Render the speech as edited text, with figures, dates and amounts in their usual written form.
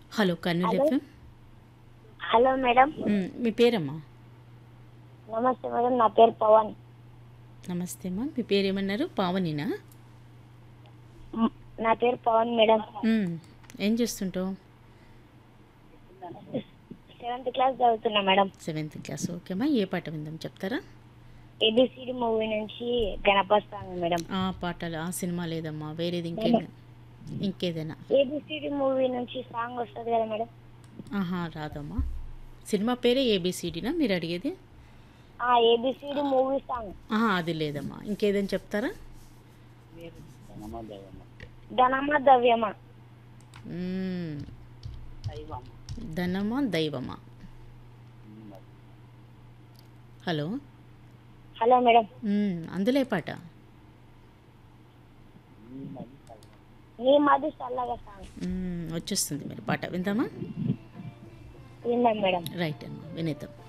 Hello Kurnool hello FM. Hello madam. మీ పేరమ్మా? నమస్తే madam, నా పేరు పవన్. నమస్తే అమ్మా, మీ పేరేమన్నారు? పావనినా? మ్, నా పేరు పవన్ మేడం. మ్, ఏం చేస్తుంటావు? 7th క్లాస్ చదువుతున్నా మేడం. 7th class. ఓకే అమ్మా, ఏ పాట విందాం చెప్తారా? ఏబిసిడి మూవీ నుంచి గణపతి సాంగ్ మేడం. ఆ పాటలు, ఆ సినిమా లేదమ్మా, వేరేది మేడం, ఇంకేదైనా. ఏబిసిడి మూవీ నుంచి సాంగ్ వస్తుంది కదా మేడం. ఆహా, రాదమ్మా. సినిమా పేరే ఏబిసిడినా మీరు అడిగేది? ఆ ఏబిసిడి మూవీ సాంగ్. ఆహా, అది లేదమ్మా, ఇంకేదైనా చెప్తారా? ధనమా దవ్యమా. మ్, ధనమా దైవమా? హలో. Hello madam. అందులో ఏ పాట? నీ మధు చల్లగా సాంగ్ వచ్చేస్తుంది, మరి పాట విందామా? విందాం మేడం. రైట్ అమ్మా, వినేద్దాం.